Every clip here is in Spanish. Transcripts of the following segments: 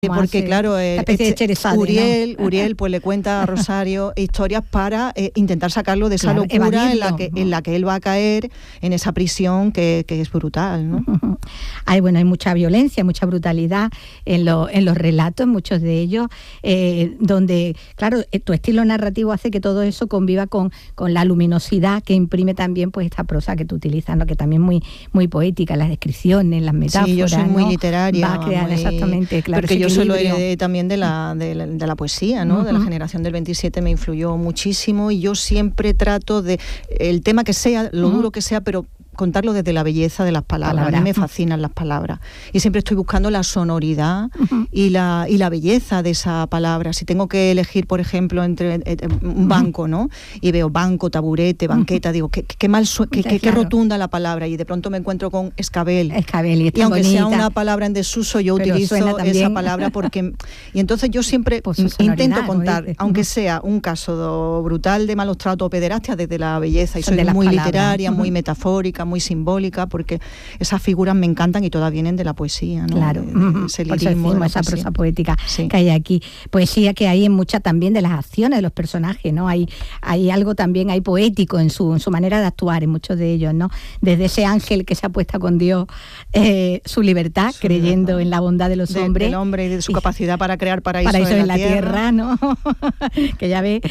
Porque claro, Uriel pues le cuenta a Rosario historias para intentar sacarlo de esa locura en la que él va a caer en esa prisión que es brutal, ¿no? Hay mucha violencia, mucha brutalidad en los relatos, muchos de ellos, donde, claro, tu estilo narrativo hace que todo eso conviva con la luminosidad que imprime también pues esta prosa que tú utilizas, ¿no? Que también es muy, muy poética, las descripciones, las metáforas. Sí, yo soy muy literaria. Va a crear exactamente, claro. Porque yo lo heredé también de la poesía, ¿no? De la generación del 27 me influyó muchísimo y yo siempre trato de, el tema que sea, lo duro que sea, pero contarlo desde la belleza de las palabras. A mí me fascinan las palabras y siempre estoy buscando la sonoridad y la belleza de esa palabra. Si tengo que elegir, por ejemplo, entre un banco, ¿no? Y veo banco, taburete, banqueta, digo, qué mal qué rotunda la palabra, y de pronto me encuentro con escabel y aunque sea una palabra en desuso, yo utilizo esa palabra porque... Y entonces yo siempre intento contar, ¿no? Aunque sea un caso brutal de malos tratos o pederastia, desde la belleza, y soy muy literaria, muy metafórica, muy simbólica, porque esas figuras me encantan y todas vienen de la poesía, ¿no? Claro, ese lirismo, esa prosa poética que hay aquí. Poesía que hay en muchas también de las acciones de los personajes, ¿no? Hay algo también, hay poético en su manera de actuar en muchos de ellos, ¿no? Desde ese ángel que se apuesta con Dios su libertad, creyendo en la bondad de los hombres. Del hombre y de su capacidad para crear paraíso en la tierra, ¿no? Que ya ve.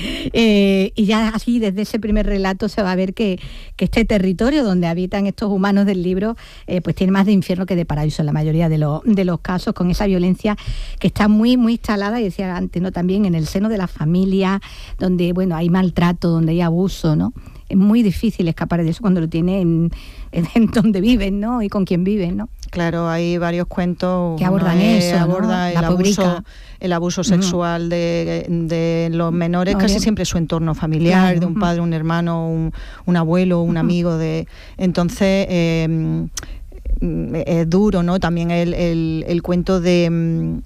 Y ya así, desde ese primer relato se va a ver que este territorio donde habitan estos humanos del libro, pues tiene más de infierno que de paraíso en la mayoría de los casos, con esa violencia que está muy, muy instalada, y decía antes, ¿no? También en el seno de la familia, donde, hay maltrato, donde hay abuso, ¿no? Es muy difícil escapar de eso cuando lo tiene en donde viven, ¿no? Y con quien viven, ¿no? Claro, hay varios cuentos que abordan eso, aborda el abuso sexual de los menores, casi siempre su entorno familiar, claro, de un padre, un hermano, un abuelo, un amigo entonces es duro, ¿no? También el cuento de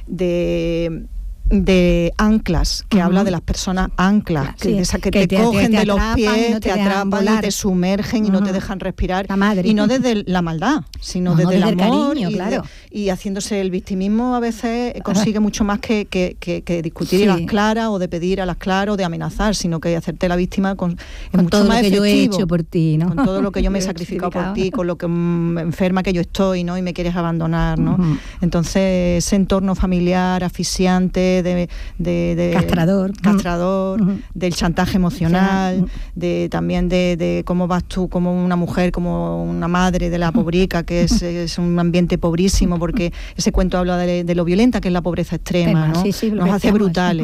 anclas, que habla de las personas anclas, que te cogen de los pies, te atrapan y te sumergen y no te dejan respirar, y no desde la maldad, sino desde el amor, cariño, claro. Y haciéndose el victimismo a veces consigue mucho más que discutir a las claras, o de pedir a las claras, o de amenazar, sino que hacerte la víctima con todo lo que yo he hecho por ti, ¿no? Con todo lo que yo me he sacrificado por ti, con lo que enferma que yo estoy, ¿no? Y me quieres abandonar, ¿no? Entonces ese entorno familiar asfixiante, de castrador, del chantaje emocional, también de cómo vas tú como una mujer, como una madre de la pobrica, que es un ambiente pobrísimo, porque ese cuento habla de lo violenta que es la pobreza extrema, ¿no? Nos hace brutales,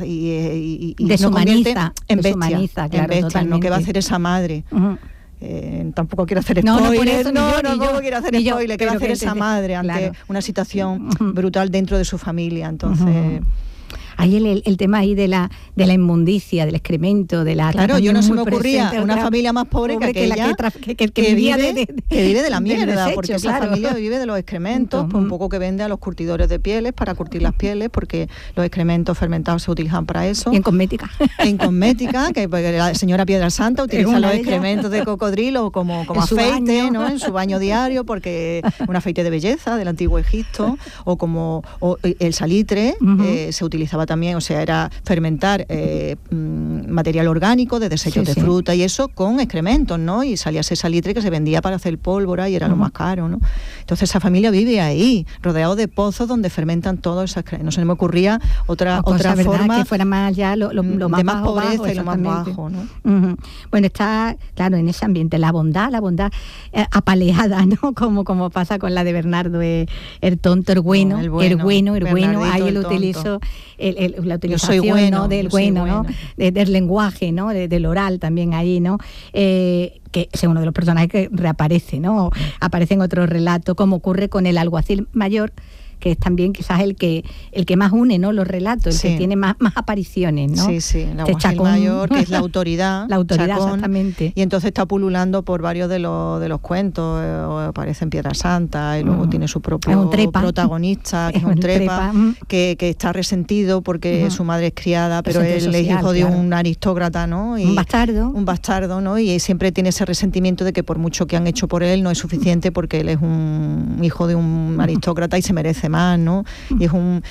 y deshumaniza, en bestias, ¿no? ¿Qué va a hacer esa madre? Tampoco quiero hacer spoiler, tampoco quiero hacer spoiler, ¿qué va a hacer esa madre ante una situación brutal dentro de su familia? Entonces... Ahí el tema ahí de la inmundicia, del excremento, de la... Claro, yo no se me ocurría una familia más pobre que ella, que vive de la mierda, desecho, porque esa familia vive de los excrementos, por un poco que vende a los curtidores de pieles para curtir las pieles, porque los excrementos fermentados se utilizan para eso. Y en cosmética. En cosmética, que la señora Piedra Santa utiliza los excrementos de cocodrilo como aceite, ¿no? En su baño diario, porque un aceite de belleza del antiguo Egipto, o el salitre se utilizaba también, o sea, era fermentar material orgánico de desechos de fruta y eso con excrementos, ¿no? Y salía ese salitre que se vendía para hacer pólvora y era lo más caro, ¿no? Entonces esa familia vive ahí, rodeado de pozos donde fermentan todo eso. No se me ocurría otra forma que fuera más ya lo más de más pobreza y lo más bajo, ¿no? Bueno, está claro en ese ambiente la bondad apaleada, ¿no? Como pasa con la de Bernardo, el tonto, el bueno, ahí él utilizó la utilización, ¿no? Del bueno, ¿no? Del lenguaje, ¿no? Del oral también ahí, ¿no? Que es uno de los personajes que reaparece, ¿no? Aparece en otro relato, como ocurre con el alguacil mayor, que es también quizás el que más une, ¿no? Los relatos, el que tiene más apariciones, ¿no? Sí, el alguacil mayor, que es la autoridad. La autoridad, Chacón, exactamente. Y entonces está pululando por varios de los cuentos, aparece en Piedra Santa, y luego tiene su propio protagonista, que es un trepa, que está resentido porque su madre es criada, pero él es hijo de un aristócrata, ¿no? Y un bastardo, ¿no? Y siempre tiene ese resentimiento de que por mucho que han hecho por él no es suficiente, porque él es un hijo de un aristócrata y se merece demás, ¿no? Y es un